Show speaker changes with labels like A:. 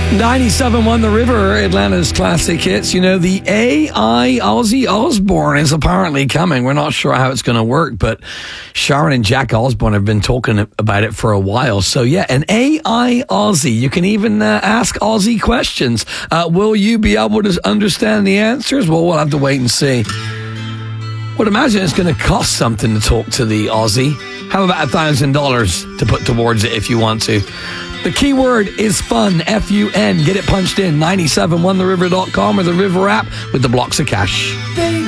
A: 97.1 The River, Atlanta's classic hits. You know, the AI Ozzy Osbourne is apparently coming. We're not sure how it's going to work, but Sharon and Jack Osbourne have been talking about it for a while. So, yeah, an AI Ozzy. You can even ask Ozzy questions. Will you be able to understand the answers? Well, we'll have to wait and see. Would imagine it's going to cost something to talk to the Aussie. How about $1,000 to put towards it if you want to? The key word is fun, F-U-N. Get it punched in, 971theriver.com or the River app with the blocks of cash.